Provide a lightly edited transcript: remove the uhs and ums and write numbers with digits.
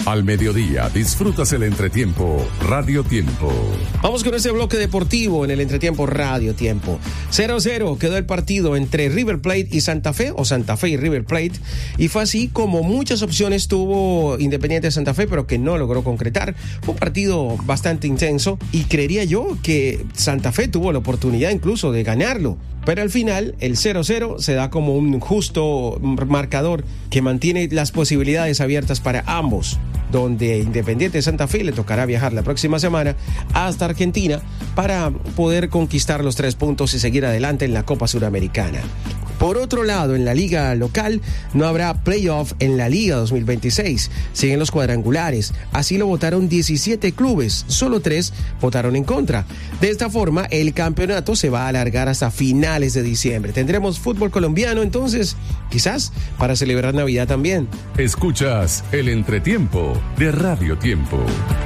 Al mediodía disfrutas el entretiempo Radio Tiempo. Vamos con ese bloque deportivo en el entretiempo Radio Tiempo. 0-0 quedó el partido entre River Plate y Santa Fe, o Santa Fe y River Plate, y fue así como muchas opciones tuvo Independiente de Santa Fe, pero que no logró concretar. Fue un partido bastante intenso y creería yo que Santa Fe tuvo la oportunidad incluso de ganarlo. Pero al final, el 0-0 se da como un justo marcador que mantiene las posibilidades abiertas para ambos, donde Independiente de Santa Fe le tocará viajar la próxima semana hasta Argentina para poder conquistar los 3 puntos y seguir adelante en la Copa Suramericana. Por otro lado, en la liga local no habrá playoff en la Liga 2026. Siguen los cuadrangulares. Así lo votaron 17 clubes. Solo 3 votaron en contra. De esta forma, el campeonato se va a alargar hasta finales de diciembre. Tendremos fútbol colombiano, entonces, quizás para celebrar Navidad también. Escuchas el entretiempo de Radio Tiempo.